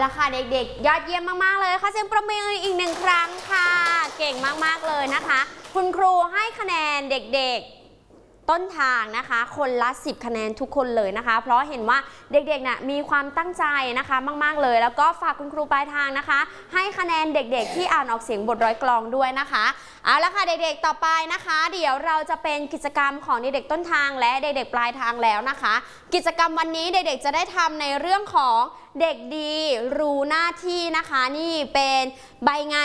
ละค่ะเด็กๆยอดเยี่ยมมากๆเลยค่ะเสียงประมืออีกหนึ่งครั้งค่ะเก่งมากๆเลยนะคะคุณครูให้คะแนนเด็กๆต้นทางนะคะคนละ10คะแนนทุกคนเลยนะคะเพราะเห็นว่าเด็กๆน่ะมีความตั้งใจนะคะมากๆเลยแล้วก็ฝากคุณครูปลายทางนะคะให้คะแนนเด็กๆที่อ่านออกเสียงบทร้อยกลองด้วยนะคะเอาละค่ะเด็กๆต่อไปนะคะเดี๋ยวเราจะเป็นกิจกรรมของเด็กๆต้นทางและเด็กๆปลายทางแล้วนะคะกิจกรรมวันนี้เด็กๆจะได้ทำในเรื่องของเด็กดีรู้หน้าที่นะคะนี่เป็นใบงาน